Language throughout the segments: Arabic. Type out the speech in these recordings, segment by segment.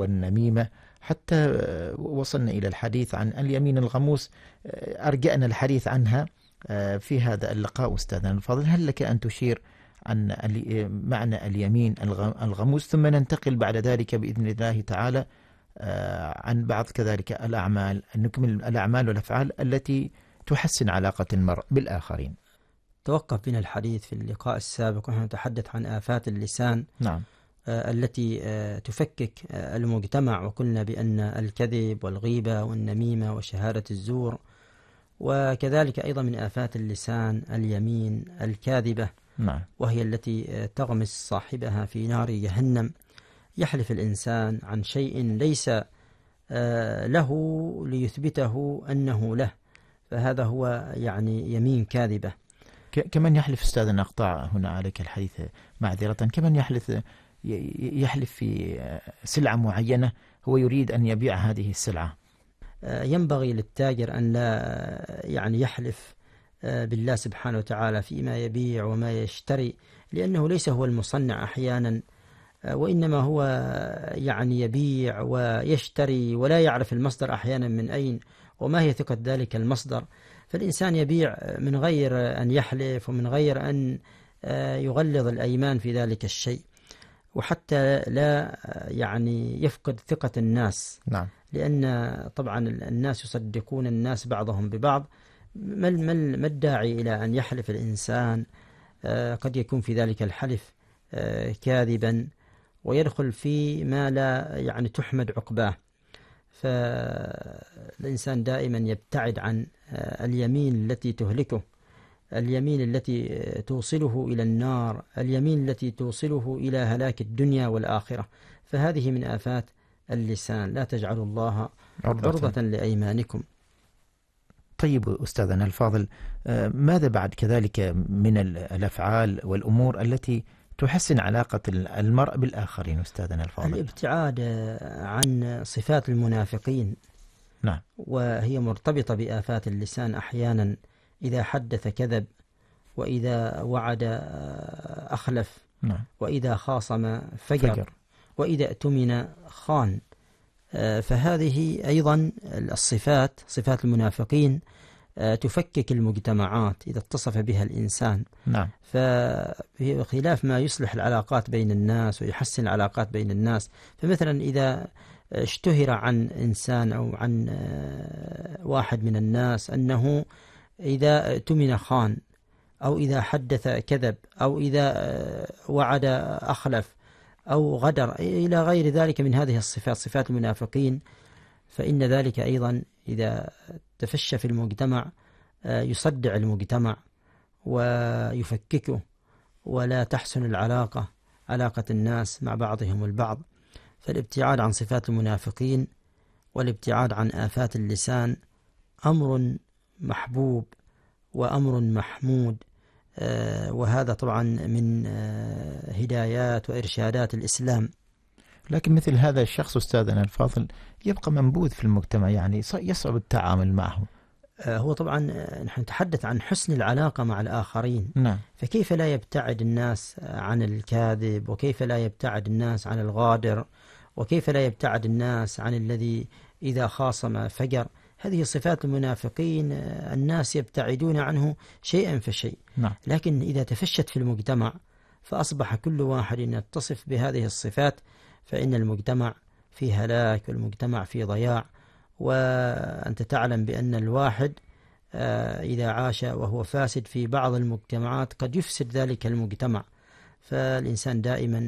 والنميمة، حتى وصلنا إلى الحديث عن اليمين الغموس، أرجأنا الحديث عنها في هذا اللقاء. أستاذنا الفاضل، هل لك أن تشير عن معنى اليمين الغموس، ثم ننتقل بعد ذلك بإذن الله تعالى عن بعض كذلك الأعمال، نكمل الأعمال والأفعال التي تحسن علاقة المرء بالآخرين. توقف بنا الحديث في اللقاء السابق ونحن نتحدث عن آفات اللسان. نعم. التي تفكك المجتمع، وقلنا بأن الكذب والغيبة والنميمة وشهادة الزور، وكذلك أيضا من آفات اللسان اليمين الكاذبة. نعم. وهي التي تغمس صاحبها في نار جهنم. يحلف الإنسان عن شيء ليس له ليثبته أنه له، فهذا هو يعني يمين كاذبة. كمن يحلف، أستاذنا أقطع هنا عليك الحديث معذرة، كمن يحلف في سلعة معينة هو يريد أن يبيع هذه السلعة. ينبغي للتاجر أن لا يعني يحلف بالله سبحانه وتعالى فيما يبيع وما يشتري، لأنه ليس هو المصنع أحيانا، وإنما هو يعني يبيع ويشتري ولا يعرف المصدر أحيانا من أين وما هي ثقة ذلك المصدر. فالإنسان يبيع من غير أن يحلف ومن غير أن يغلظ الأيمان في ذلك الشيء، وحتى لا يعني يفقد ثقة الناس. نعم. لأن طبعا الناس يصدقون الناس بعضهم ببعض. ما الداعي إلى أن يحلف الإنسان؟ قد يكون في ذلك الحلف كاذبا ويدخل في ما لا يعني تحمد عقباه. فالإنسان دائما يبتعد عن اليمين التي تهلكه، اليمين التي توصله إلى النار، اليمين التي توصله إلى هلاك الدنيا والآخرة. فهذه من آفات اللسان. لا تجعلوا الله عرضة لأيمانكم. طيب أستاذنا الفاضل، ماذا بعد كذلك من الأفعال والأمور التي تحسن علاقة المرء بالآخرين أستاذنا الفاضل؟ الابتعاد عن صفات المنافقين. نعم. وهي مرتبطة بآفات اللسان. أحيانا إذا حدث كذب، وإذا وعد أخلف، نعم. وإذا خاصم فجر، وإذا اؤتمن خان. فهذه أيضا الصفات، صفات المنافقين، تفكك المجتمعات إذا اتصف بها الإنسان. نعم. فخلاف ما يصلح العلاقات بين الناس ويحسن العلاقات بين الناس. فمثلا إذا اشتهر عن إنسان أو عن واحد من الناس أنه إذا اؤتمن خان، أو إذا حدث كذب، أو إذا وعد أخلف، أو غدر، إلى غير ذلك من هذه الصفات، صفات المنافقين، فإن ذلك أيضا إذا تفشى في المجتمع يصدع المجتمع ويفككه، ولا تحسن العلاقة، علاقة الناس مع بعضهم البعض. فالابتعاد عن صفات المنافقين والابتعاد عن آفات اللسان أمر محبوب وأمر محمود، وهذا طبعا من هدايات وإرشادات الإسلام. لكن مثل هذا الشخص أستاذنا الفاضل يبقى منبوذ في المجتمع، يعني يصعب التعامل معه. هو طبعا نحن نتحدث عن حسن العلاقة مع الآخرين. نعم. فكيف لا يبتعد الناس عن الكاذب، وكيف لا يبتعد الناس عن الغادر، وكيف لا يبتعد الناس عن الذي إذا خاصم فجر. هذه صفات المنافقين، الناس يبتعدون عنه شيئا فشيء. نعم. لكن إذا تفشت في المجتمع فأصبح كل واحد يتصف بهذه الصفات، فإن المجتمع في هلاك والمجتمع في ضياع. وأنت تعلم بأن الواحد إذا عاش وهو فاسد في بعض المجتمعات قد يفسد ذلك المجتمع. فالإنسان دائما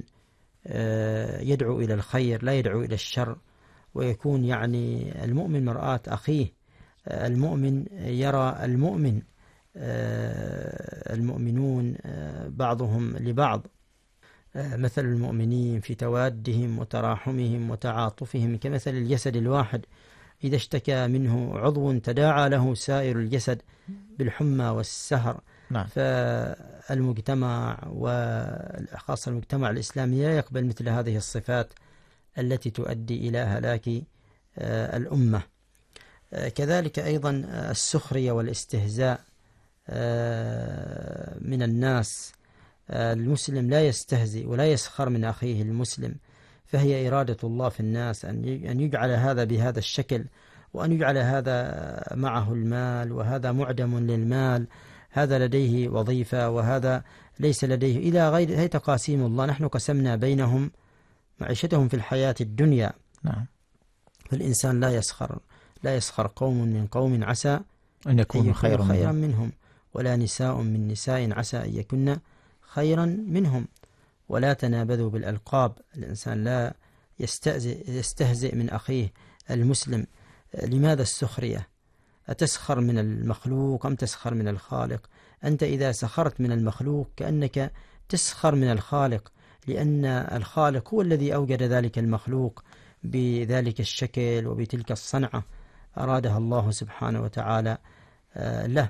يدعو إلى الخير، لا يدعو إلى الشر، ويكون يعني المؤمن مرآة أخيه. المؤمن يرى المؤمن، المؤمنون بعضهم لبعض. مثل المؤمنين في توادهم وتراحمهم وتعاطفهم كمثل الجسد الواحد إذا اشتكى منه عضو تداعى له سائر الجسد بالحمى والسهر. نعم. فالمجتمع وخاصة المجتمع الإسلامي لا يقبل مثل هذه الصفات التي تؤدي إلى هلاك الأمة. كذلك أيضا السخرية والاستهزاء من الناس. المسلم لا يستهزئ ولا يسخر من أخيه المسلم، فهي إرادة الله في الناس أن يجعل هذا بهذا الشكل، وأن يجعل هذا معه المال وهذا معدم للمال، هذا لديه وظيفة وهذا ليس لديه، إلى غير هي تقاسيم الله. نحن قسمنا بينهم معيشتهم في الحياة الدنيا. نعم. فالإنسان لا يسخر قوم من قوم عسى أن يكونوا خيرا منهم، ولا نساء من نساء عسى أن يكن خيرا منهم، ولا تنابذوا بالألقاب. الإنسان لا يستهزئ من أخيه المسلم. لماذا السخرية؟ أتسخر من المخلوق أم تسخر من الخالق؟ أنت إذا سخرت من المخلوق كأنك تسخر من الخالق، لأن الخالق هو الذي أوجد ذلك المخلوق بذلك الشكل وبتلك الصنعة أرادها الله سبحانه وتعالى له.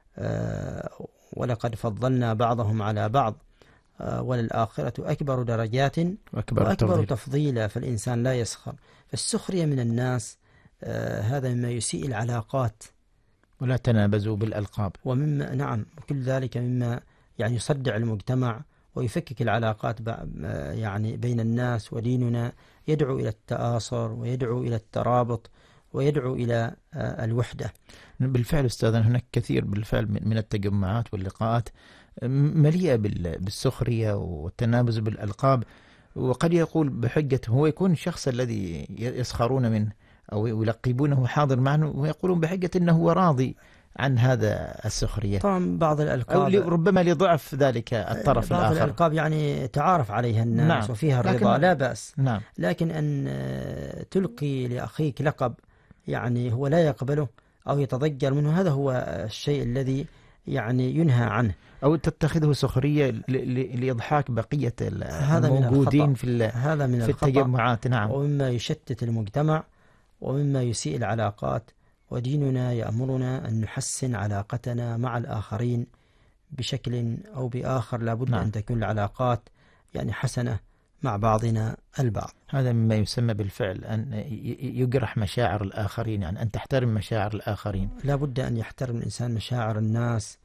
ولقد فضلنا بعضهم على بعض وللآخرة أكبر درجات وأكبر تفضيلا. فالإنسان لا يسخر. فالسخرية من الناس هذا مما يسيء العلاقات. ولا تنابزوا بالألقاب. ومما نعم كل ذلك مما يعني يصدع المجتمع ويفكك العلاقات يعني بين الناس. وديننا يدعو إلى التآصر ويدعو إلى الترابط ويدعو إلى الوحدة. بالفعل أستاذ، هناك كثير بالفعل من التجمعات واللقاءات مليئة بالسخرية والتنابز بالألقاب، وقد يقول بحجة هو يكون الشخص الذي يسخرون منه أو يلقبونه حاضر معه ويقولون بحجة أنه هو راضي عن هذا السخرية. طبعا بعض الألقاب أو ربما لضعف ذلك الطرف بعض الآخر. الألقاب يعني تعارف عليها الناس. نعم. وفيها الرضا لا بأس. نعم. لكن أن تلقي لأخيك لقب يعني هو لا يقبله أو يتضجر منه، هذا هو الشيء الذي يعني ينهى عنه. أو تتخذه سخرية لإضحاك بقية الموجودين في التجمعات. نعم. ومما يشتت المجتمع ومما يسيء العلاقات. وديننا يأمرنا أن نحسن علاقتنا مع الآخرين بشكل أو بآخر. لابد نعم. أن تكون العلاقات يعني حسنة مع بعضنا البعض. هذا مما يسمى بالفعل أن يجرح مشاعر الآخرين، يعني أن تحترم مشاعر الآخرين. لابد أن يحترم الإنسان مشاعر الناس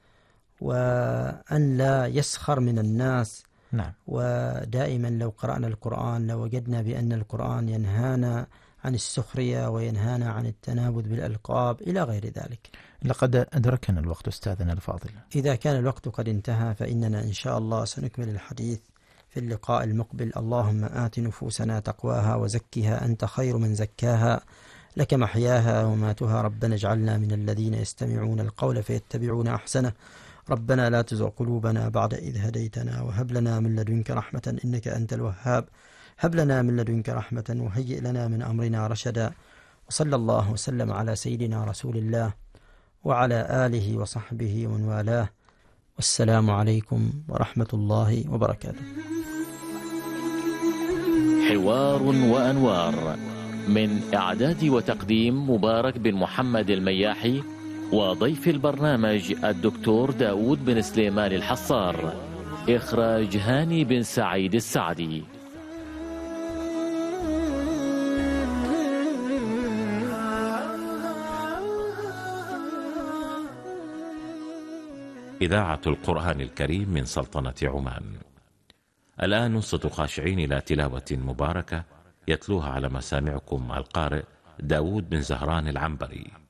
وأن لا يسخر من الناس. نعم. ودائما لو قرأنا القرآن لوجدنا بأن القرآن ينهانا عن السخرية وينهانا عن التنابذ بالألقاب إلى غير ذلك. لقد أدركنا الوقت أستاذنا الفاضل. إذا كان الوقت قد انتهى فإننا إن شاء الله سنكمل الحديث في اللقاء المقبل. اللهم آت نفوسنا تقواها وزكها أنت خير من زكاها، لك محياها وماتها. ربنا اجعلنا من الذين يستمعون القول فيتبعون أحسنه. ربنا لا تزغ قلوبنا بعد إذ هديتنا وهب لنا من لدنك رحمة إنك أنت الوهاب. هب لنا من لدنك رحمة وهيئ لنا من أمرنا رشدا. وصلى الله وسلم على سيدنا رسول الله وعلى آله وصحبه ومن والاه. والسلام عليكم ورحمة الله وبركاته. حوار وأنوار، من إعداد وتقديم مبارك بن محمد المياحي، وضيف البرنامج الدكتور داود بن سليمان الحصار، إخراج هاني بن سعيد السعدي. إذاعة القرآن الكريم من سلطنة عمان. الآن نصت خاشعين إلى تلاوة مباركة يتلوها على مسامعكم القارئ داود بن زهران العنبري.